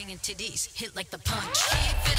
banging titties, hit like the punch. Keep it